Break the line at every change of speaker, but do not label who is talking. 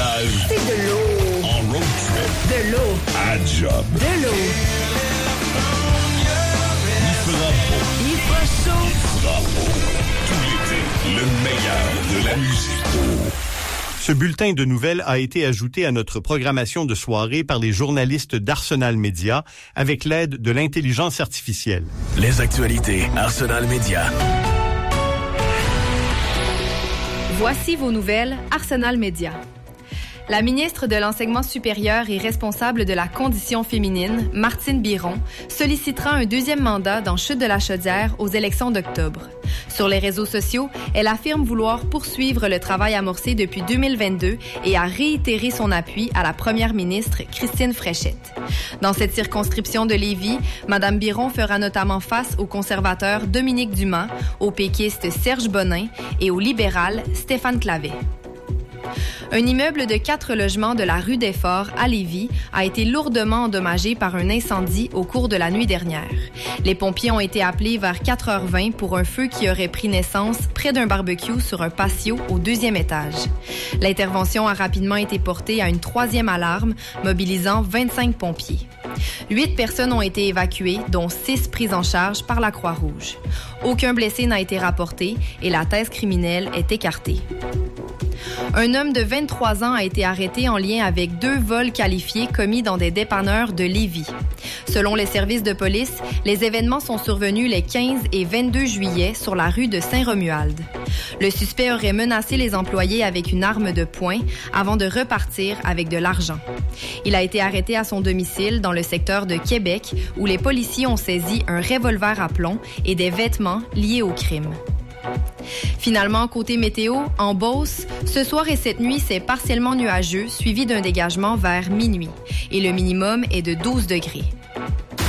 voyage.
C'est de l'eau.
En road trip.
De l'eau.
À job.
De l'eau.
Il fera beau.
Il fera chaud.
Il fera beau. Tout l'été, le meilleur de la musique.
Ce bulletin de nouvelles a été ajouté à notre programmation de soirée par les journalistes d'Arsenal Média avec l'aide de l'intelligence artificielle.
Les actualités Arsenal Média.
Voici vos nouvelles Arsenal Média. La ministre de l'Enseignement supérieur et responsable de la condition féminine, Martine Biron, sollicitera un deuxième mandat dans Chute de la Chaudière aux élections d'octobre. Sur les réseaux sociaux, elle affirme vouloir poursuivre le travail amorcé depuis 2022 et a réitéré son appui à la première ministre Christine Fréchette. Dans cette circonscription de Lévis, Mme Biron fera notamment face au conservateur Dominique Dumas, au péquiste Serge Bonin et au libéral Stéphane Clavet. Un immeuble de 4 logements de la rue des Forts à Lévis a été lourdement endommagé par un incendie au cours de la nuit dernière. Les pompiers ont été appelés vers 4h20 pour un feu qui aurait pris naissance près d'un barbecue sur un patio au 2e étage. L'intervention a rapidement été portée à une 3e alarme, mobilisant 25 pompiers. 8 personnes ont été évacuées, dont 6 prises en charge par la Croix-Rouge. Aucun blessé n'a été rapporté et la thèse criminelle est écartée. Un homme de 23 ans a été arrêté en lien avec 2 vols qualifiés commis dans des dépanneurs de Lévis. Selon les services de police, les événements sont survenus les 15 et 22 juillet sur la rue de Saint-Romuald. Le suspect aurait menacé les employés avec une arme de poing avant de repartir avec de l'argent. Il a été arrêté à son domicile dans le secteur de Québec où les policiers ont saisi un revolver à plomb et des vêtements liés au crime. Finalement, côté météo, en Beauce, ce soir et cette nuit, c'est partiellement nuageux, suivi d'un dégagement vers minuit. Et le minimum est de 12 degrés.